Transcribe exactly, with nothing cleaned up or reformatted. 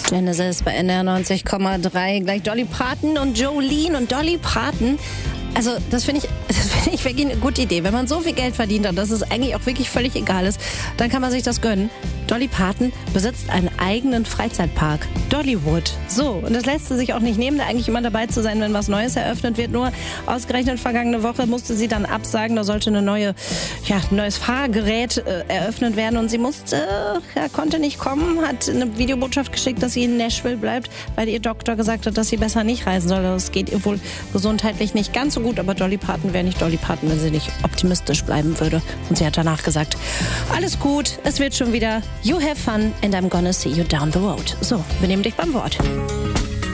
Genesis bei N R neunzig Komma drei. Gleich Dolly Parton und Jolene. Und Dolly Parton, also das finde ich, das finde ich wirklich eine gute Idee. Wenn man so viel Geld verdient hat, dass es eigentlich auch wirklich völlig egal ist, dann kann man sich das gönnen. Dolly Parton besitzt einen eigenen Freizeitpark, Dollywood. So, und das lässt sie sich auch nicht nehmen, da eigentlich immer dabei zu sein, wenn was Neues eröffnet wird. Nur ausgerechnet vergangene Woche musste sie dann absagen, da sollte eine neue, ja, ein neues Fahrgerät äh, eröffnet werden und sie musste, äh, ja, konnte nicht kommen, hat eine Videobotschaft geschickt, dass sie in Nashville bleibt, weil ihr Doktor gesagt hat, dass sie besser nicht reisen soll. Das geht ihr wohl gesundheitlich nicht ganz so gut, aber Dolly Parton wäre nicht Dolly Parton, wenn sie nicht optimistisch bleiben würde. Und sie hat danach gesagt, alles gut, es wird schon wieder. You have fun and I'm gonna see you down the road. So, wir nehmen dich beim Wort.